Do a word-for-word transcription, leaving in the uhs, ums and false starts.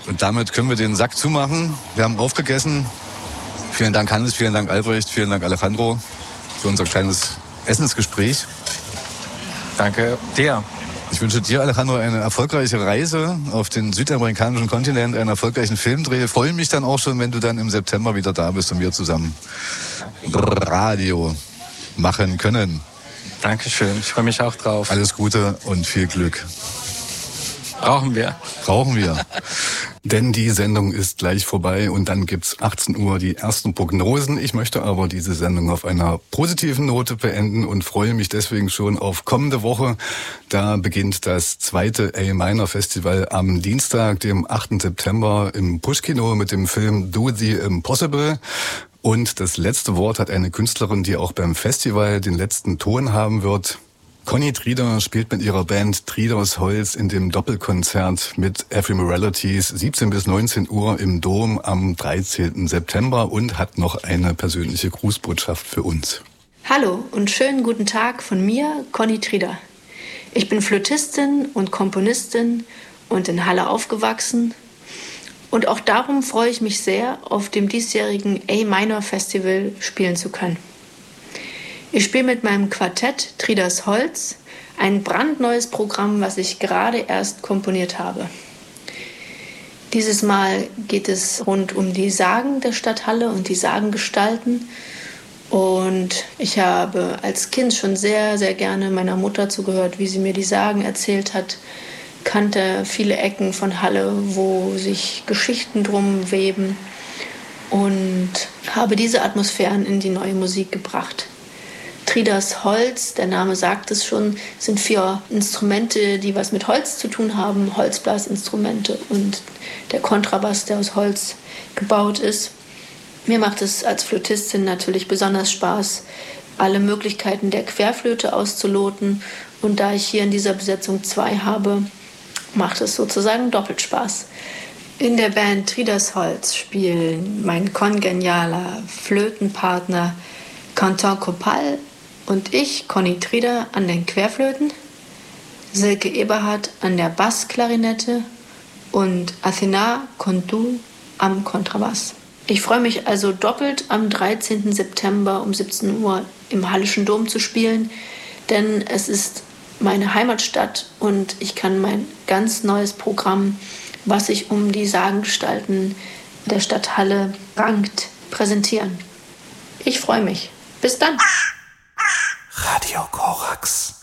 Und damit können wir den Sack zumachen. Wir haben aufgegessen. Vielen Dank Hannes, vielen Dank Albrecht, vielen Dank Alejandro für unser kleines Essensgespräch. Danke dir. Ich wünsche dir, Alejandro, eine erfolgreiche Reise auf den südamerikanischen Kontinent, einen erfolgreichen Filmdreh. Ich freue mich dann auch schon, wenn du dann im September wieder da bist und wir zusammen Radio machen können. Dankeschön, ich freue mich auch drauf. Alles Gute und viel Glück. Brauchen wir. Brauchen wir. Denn die Sendung ist gleich vorbei und dann gibt's achtzehn Uhr die ersten Prognosen. Ich möchte aber diese Sendung auf einer positiven Note beenden und freue mich deswegen schon auf kommende Woche. Da beginnt das zweite A-Minor Festival am Dienstag, dem achten September im Pushkino mit dem Film Do the Impossible. Und das letzte Wort hat eine Künstlerin, die auch beim Festival den letzten Ton haben wird. Conny Trieder spielt mit ihrer Band Trieders Holz in dem Doppelkonzert mit Ephemeralities siebzehn bis neunzehn Uhr im Dom am dreizehnten September und hat noch eine persönliche Grußbotschaft für uns. Hallo und schönen guten Tag von mir, Conny Trieder. Ich bin Flötistin und Komponistin und in Halle aufgewachsen. Und auch darum freue ich mich sehr, auf dem diesjährigen A-Minor Festival spielen zu können. Ich spiele mit meinem Quartett Trieders Holz ein brandneues Programm, was ich gerade erst komponiert habe. Dieses Mal geht es rund um die Sagen der Stadt Halle und die Sagengestalten. Und ich habe als Kind schon sehr, sehr gerne meiner Mutter zugehört, wie sie mir die Sagen erzählt hat. Kannte viele Ecken von Halle, wo sich Geschichten drum weben. Und habe diese Atmosphären in die neue Musik gebracht. Trieders Holz, der Name sagt es schon, sind vier Instrumente, die was mit Holz zu tun haben. Holzblasinstrumente und der Kontrabass, der aus Holz gebaut ist. Mir macht es als Flötistin natürlich besonders Spaß, alle Möglichkeiten der Querflöte auszuloten. Und da ich hier in dieser Besetzung zwei habe, macht es sozusagen doppelt Spaß. In der Band Trieders Holz spielen mein kongenialer Flötenpartner Quentin Copal und ich, Conny Trieder, an den Querflöten, Silke Eberhardt an der Bassklarinette und Athena Contu am Kontrabass. Ich freue mich also doppelt am dreizehnten September um siebzehn Uhr im Hallischen Dom zu spielen, denn es ist meine Heimatstadt und ich kann mein ganz neues Programm, was sich um die Sagengestalten der Stadt Halle rankt, präsentieren. Ich freue mich. Bis dann. Radio Korax.